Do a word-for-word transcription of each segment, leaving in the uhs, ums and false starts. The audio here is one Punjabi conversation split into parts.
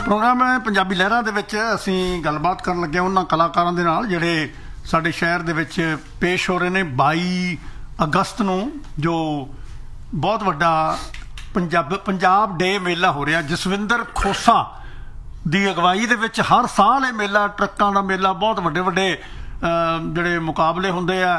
प्रोग्राम है पंजाबी लहरां दे विच असीं गलबात करन लगे उन्हां कलाकारां दे नाल जिहड़े साडे शहर दे विच पेश हो रहे ने बाई अगस्त नूं जो बहुत वड्डा पंजाब पंजाब डे मेला हो रहा। जसविंदर खोसा दी अगवाई दे विच हर साल ये मेला ट्रक्कां दा मेला बहुत वड्डे वड्डे जिहड़े मुकाबले हुंदे आ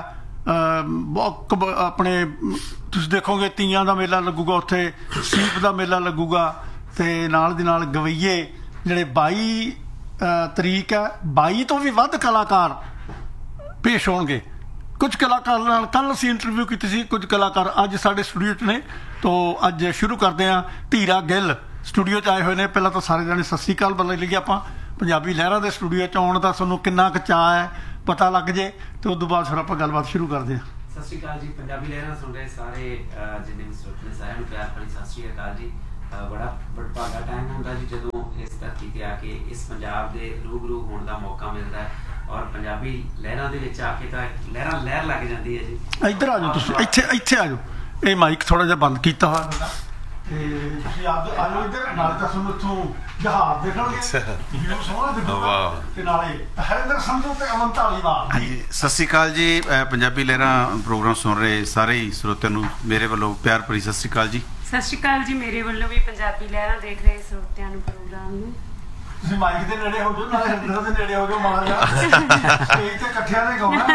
बहुत अपने तुसीं देखोगे तीयां दा मेला लगूगा उत्थे सीप दा मेला लगूगा ते नाल दी नाल गवैये जिहड़े बाई तरीक है बाई तो भी वध कलाकार पेश होणगे। कुछ कलाकार नाल कल असीं इंटरव्यू कीती सी, कुछ कलाकार अज साडे स्टूडियो च ने। तो अज शुरू करते हैं। धीरा गिल स्टूडियो च आए हुए ने। पहला तो सारे जने सत श्री अकाल बोल लईए आपां। पंजाबी लहरां दे स्टूडियो च आउण दा तुहानूं किन्ना क चाਅ है पता लग जे ते उस तो बाद फिर आपां गलबात शुरू करते हैं। सत श्री अकाल जी। पंजाबी लहरां सुण रहे सारे जिन्ने भी श्रोते ने सारिआं नूं प्यार भरी सत श्री अकाल जी। बड़ा बड़भागा टाइम होंदा जी जदों इस धरती ते आके इस पंजाब दे रूबरू होण दा मौका मिलदा है और पंजाबी लहरां दे विच आके तां लहरां लहर लग जांदी है जी। इधर आ जाओ तुसीं, इत्थे इत्थे आ जाओ। ये माइक थोड़ा जिहा बंद कीता होया तुहाडा ते तुसीं आ जाओ इधर। नाले तां तुहानूं इत्थों जहाज देखणगे व्यू सोहणा दिखूगा ते नाले हरिंदर संधू ते अमन धालीवाल। हाँ जी सत श्री अकाल जी। पंजाबी लहरां प्रोग्राम सुन रहे सारे ही श्रोतिਆਂ ਨੂੰ मेरे ਵੱਲੋਂ प्यार भरी सत श्री अकाल जी। सत श्री अकाल जी। मेरे ਵੱਲੋਂ भी पंजाबी लहरां देख रहे श्रोतिਆਂ ਨੂੰ प्रोग्राम ਨੂੰ ਤੁਸੀਂ ਮਾਈਕ ਦੇ ਨੇੜੇ ਹੋ ਜਾਓ ਨਾਲੇ ਹਰਿੰਦਰ ਦੇ ਨੇੜੇ ਹੋ ਜਾਓ ਮਾੜਾ ਜਿਹਾ ਸਟੇਜ ਤੇ ਇਕੱਠਿਆਂ ਨੇ ਗਾਉਣਾ।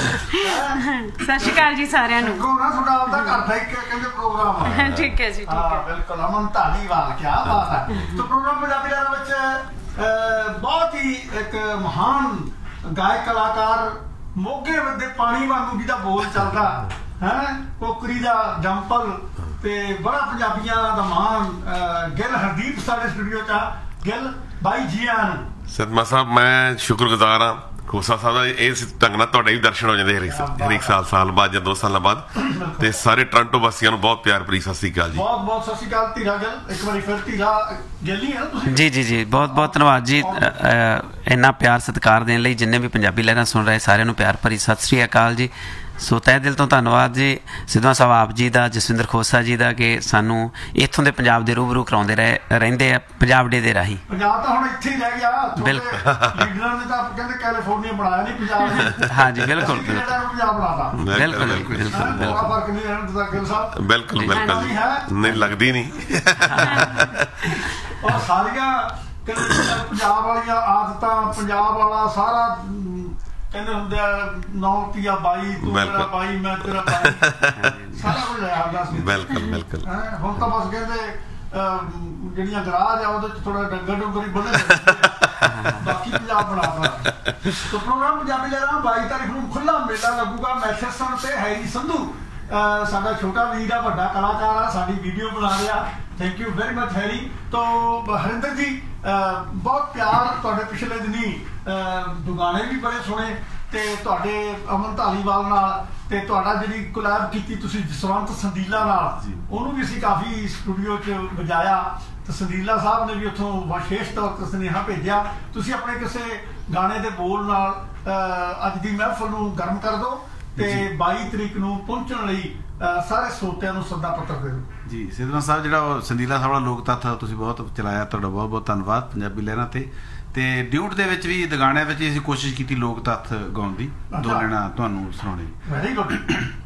ਸਤਿ ਸ਼੍ਰੀ ਅਕਾਲ ਜੀ ਸਾਰਿਆਂ ਨੂੰ। ਗਾਉਣਾ ਤੁਹਾਡਾ ਆਪਦਾ ਘਰ ਦਾ ਇੱਕ ਕਹਿੰਦੇ ਪ੍ਰੋਗਰਾਮ ਹੈ। ਠੀਕ ਹੈ ਜੀ, ਠੀਕ ਹੈ ਬਿਲਕੁਲ। ਅਮਨ ਧਾਲੀਵਾਲ ਕੀ ਬਾਤ ਹੈ। तो प्रोग्राम पंजाबी लहरां ਵਿੱਚ ਬਹੁਤ ਹੀ ਇੱਕ ਮਹਾਨ ਗਾਇਕ ਕਲਾਕਾਰ ਮੋਗੇ ਦੇ ਪਾਣੀ ਵਾਂਗੂ ਜਿਹਦਾ ਬੋਲ ਚੱਲਦਾ ਹੈ ਕੋਕਰੀ ਦਾ ਜੰਪਲ ਤੇ ਬੜਾ ਪੰਜਾਬੀਆਂ ਦਾ ਮਾਨ ਗਿੱਲ ਹਰਦੀਪ ਸਾਡੇ ਸਟੂਡੀਓ 'ਚ ਆ। ਗਿੱਲ ਬਾਈ ਜੀ ਆਇਆਂ ਨੂੰ। ਸਤਮਾ ਸਾਹਿਬ ਮੈਂ ਸ਼ੁਕਰਗੁਜ਼ਾਰ ਹਾਂ ਖੋਸਾ ਸਾਹਿਬ ਦਾ। ਇਸ ਢੰਗ ਨਾਲ ਤੁਹਾਡੇ ਵੀ ਦਰਸ਼ਨ ਹੋ ਜਾਂਦੇ ਹਰੇਕ ਹਰੇਕ ਸਾਲ ਸਾਲ ਬਾਅਦ ਜਾਂ ਦੋ ਸਾਲਾਂ ਬਾਅਦ। ਤੇ ਸਾਰੇ ਟੋਰਾਂਟੋ ਵਾਸੀਆਂ ਨੂੰ ਬਹੁਤ ਪਿਆਰ ਭਰੀ ਸਤਿ ਸ਼੍ਰੀ ਅਕਾਲ ਜੀ। ਬਹੁਤ ਬਹੁਤ ਸਤਿ ਸ਼੍ਰੀ ਅਕਾਲ। ਧੀਰਾ ਗਿੱਲ ਇੱਕ ਵਾਰੀ ਫਿਰ ਧੀਰਾ ਗਿੱਲ ਹੀ ਹੈ ਤੁਸੀਂ। ਜੀ ਜੀ ਜੀ ਬਹੁਤ ਬਹੁਤ ਧੰਨਵਾਦ ਜੀ ਇੰਨਾ ਪਿਆਰ ਸਤਿਕਾਰ ਦੇਣ ਲਈ। ਜਿੰਨੇ ਵੀ ਪੰਜਾਬੀ ਲਹਿਰਾਂ ਸੁਣ ਰਹੇ ਸਾਰਿਆਂ ਨੂੰ ਪਿਆਰ ਭਰੀ ਸਤਿ ਸ਼੍ਰੀ ਅਕਾਲ ਜੀ। ਸੋ ਤਹਿ ਦਿਲ ਤੋਂ ਧੰਨਵਾਦ ਜੀ ਸਿੱਧਵਾਂ ਸਾਹਿਬ ਆਪ ਜੀ ਦਾ, ਜਸਵਿੰਦਰ ਖੋਸਾ ਜੀ ਦਾ ਕਿ ਸਾਨੂੰ ਇੱਥੋਂ ਦੇ ਪੰਜਾਬ ਦੇ ਰੂਬਰੂ ਕਰਾਉਂਦੇ ਰਹੇ ਰਹਿੰਦੇ ਆ ਪੰਜਾਬ ਡੇ ਦੇ ਰਾਹੀਂ। ਪੰਜਾਬ ਤਾਂ ਹੁਣ ਇੱਥੇ ਹੀ ਰਹਿ ਗਿਆ। ਬਿਲਕੁਲ ਲੀਡਰਾਂ ਨੇ ਤਾਂ ਕਹਿੰਦੇ ਕੈਲੀਫੋਰਨੀਆ ਬਣਾਇਆ ਨਹੀਂ ਪੰਜਾਬ। ਹਾਂ ਜੀ ਬਿਲਕੁਲ ਬਿਲਕੁਲ ਪੰਜਾਬ ਬਣਾਤਾ। ਬਿਲਕੁਲ ਬਿਲਕੁਲ ਬਿਲਕੁਲ ਫਰਕ ਨਹੀਂ ਰਹਿਣ ਦਿੱਤਾ ਗਿੱਲ ਸਾਹਿਬ। ਬਿਲਕੁਲ ਬਿਲਕੁਲ ਨਹੀਂ ਲੱਗਦੀ ਨਹੀਂ। ਔਰ ਸਾਰੀਆਂ ਪੰਜਾਬ ਵਾਲੀਆਂ ਆਦਤਾਂ ਪੰਜਾਬ ਵਾਲਾ ਸਾਰਾ ਕਹਿੰਦੇ ਹੁੰਦੇ ਆ ਨੌ ਰੁਪਈਆ ਬਾਈ ਤੂੰ ਮੇਰਾ ਬਾਈ ਮੈਂ ਤੇਰਾ ਬਾਈ ਸਾਰਾ ਕੁਝ ਲੈ ਆਉਂਦਾ ਸੀ। ਬਿਲਕੁਲ ਬਿਲਕੁਲ। ਹੁਣ ਤਾਂ ਬਸ ਕਹਿੰਦੇ ਜਿਹੜੀਆਂ ਗਰਾਜ ਆ ਉਹਦੇ ਚ ਥੋੜਾ ਡੰਗਰ ਡੁੰਗਰ ਹੀ ਬੰਨ੍ਹੇ ਬਾਕੀ ਪੰਜਾਬ ਬਣਾਤਾ। तो प्रोग्राम पंजाबी लहरां बाई तारीख ਨੂੰ ਖੁੱਲਾ ਮੇਲਾ ਲੱਗੂਗਾ ਮੈਥਰਸਨ ਤੇ ਹੈਰੀ ਸੰਧੂ ਸਾਡਾ ਛੋਟਾ ਵੀਰ ਆ ਵੱਡਾ ਕਲਾਕਾਰ ਆ ਸਾਡੀ ਵੀਡੀਓ ਬਣਾ ਰਿਹਾ। Thank you very much Harry. तो हरिंदर जी बहुत प्यार ਤੁਹਾਡੇ ਪਿਛਲੇ ਦਿਨੀ ਦੁਗਾਣੇ ਵੀ ਬੜੇ ਸੁਣੇ ਤੇ ਤੁਹਾਡੇ ਅਮਨ ਧਾਲੀਵਾਲ ਨਾਲ ਤੇ ਤੁਹਾਡਾ ਜਿਹੜੀ ਕੋਲੈਬ ਕੀਤੀ ਤੁਸੀਂ ਜਸਵੰਤ ਸੰਦੀਲਾ ਨਾਲ ਉਹਨੂੰ ਵੀ ਅਸੀਂ ਕਾਫੀ ਸਟੂਡੀਓ 'ਚ ਵਜਾਇਆ। ਤੇ ਸੰਦੀਲਾ ਸਾਹਿਬ ਨੇ ਵੀ ਉੱਥੋਂ ਵਿਸ਼ੇਸ਼ ਤੌਰ ਤੇ ਸੁਨੇਹਾ ਭੇਜਿਆ ਤੁਸੀਂ ਆਪਣੇ ਕਿਸੇ ਗਾਣੇ ਦੇ ਬੋਲ ਨਾਲ ਅੱਜ ਦੀ ਮਹਿਫਲ ਨੂੰ ਗਰਮ ਕਰ ਦਿਓ ਤੇ ਬਾਈ ਤਰੀਕ ਨੂੰ ਪਹੁੰਚਣ ਲਈ ਸਾਰੇ ਸਰੋਤਿਆਂ ਨੂੰ ਸੱਦਾ ਪੱਤਰ ਦੇ ਦਿਓ ਜੀ। ਸਿੱਧਵਾਂ ਸਾਹਿਬ ਜਿਹੜਾ ਸੰਦੀਲਾ ਸਾਹਿਬ ਵਾਲਾ ਲੋਕ ਤੱਥ ਤੁਸੀਂ ਬਹੁਤ ਚਲਾਇਆ, ਤੁਹਾਡਾ ਬਹੁਤ ਬਹੁਤ ਧੰਨਵਾਦ ਪੰਜਾਬੀ ਲਹਿਰਾਂ ਤੇ। ਤੇ ਡਿਊਟ ਦੇ ਵਿੱਚ ਵੀ ਦਗਾਣਿਆਂ ਵਿੱਚ ਅਸੀਂ ਕੋਸ਼ਿਸ਼ ਕੀਤੀ ਲੋਕ ਤੱਥ ਗਾਉਣ ਦੀ, ਦੋ ਲੈਣਾ ਤੁਹਾਨੂੰ ਸੁਣਾਉਣੇ। Very good.